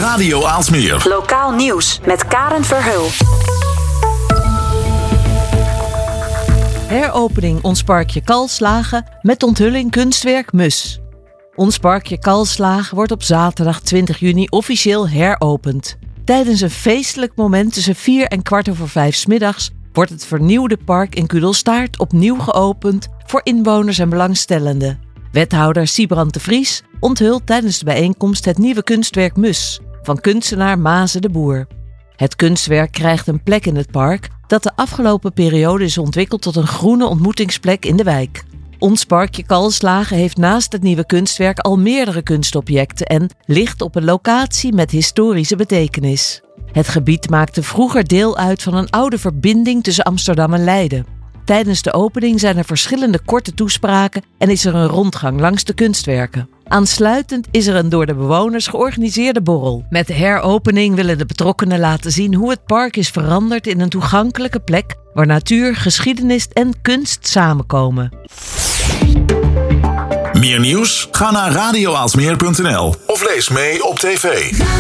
Radio Aalsmeer. Lokaal nieuws met Karen Verheul. Heropening Ons Parkje Kalslagen met onthulling kunstwerk Mus. Ons Parkje Kalslagen wordt op zaterdag 20 juni officieel heropend. Tijdens een feestelijk moment tussen 4 en 4:15 's middags wordt het vernieuwde park in Kudelstaart opnieuw geopend voor inwoners en belangstellenden. Wethouder Siebrand de Vries onthult tijdens de bijeenkomst het nieuwe kunstwerk Mus van kunstenaar Maze de Boer. Het kunstwerk krijgt een plek in het park dat de afgelopen periode is ontwikkeld tot een groene ontmoetingsplek in de wijk. Ons Parkje Kalslagen heeft naast het nieuwe kunstwerk al meerdere kunstobjecten en ligt op een locatie met historische betekenis. Het gebied maakte vroeger deel uit van een oude verbinding tussen Amsterdam en Leiden. Tijdens de opening zijn er verschillende korte toespraken en is er een rondgang langs de kunstwerken. Aansluitend is er een door de bewoners georganiseerde borrel. Met de heropening willen de betrokkenen laten zien hoe het park is veranderd in een toegankelijke plek waar natuur, geschiedenis en kunst samenkomen. Meer nieuws? Ga naar radioaalsmeer.nl of lees mee op tv.